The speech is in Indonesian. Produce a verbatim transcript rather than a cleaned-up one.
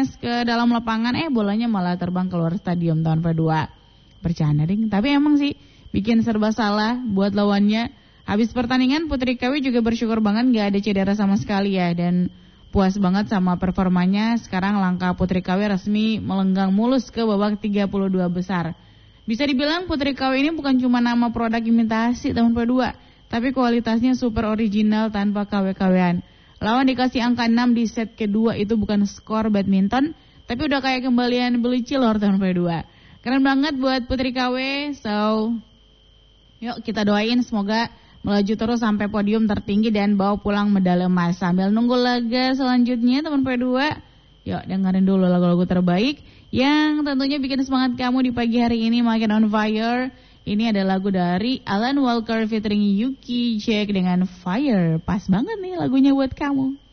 smash ke dalam lapangan, eh bolanya malah terbang keluar stadion tahun P dua. Bercanda ding, tapi emang sih bikin serba salah buat lawannya. Habis pertandingan Putri K W juga bersyukur banget gak ada cedera sama sekali ya, dan puas banget sama performanya. Sekarang langkah Putri K W resmi melenggang mulus ke babak tiga puluh dua besar. Bisa dibilang Putri K W ini bukan cuma nama produk imitasi tahun P dua, tapi kualitasnya super original tanpa K W-K W-an. Lawan dikasih angka enam di set kedua itu bukan skor badminton, tapi udah kayak kembalian beli cilor tahun P dua. Keren banget buat Putri K W, so yuk kita doain semoga melaju terus sampai podium tertinggi dan bawa pulang medali emas. Sambil nunggu laga selanjutnya teman P dua, yuk dengerin dulu lagu-lagu terbaik yang tentunya bikin semangat kamu di pagi hari ini makin on fire. Ini ada lagu dari Alan Walker featuring Yuki Jack dengan Fire. Pas banget nih lagunya buat kamu.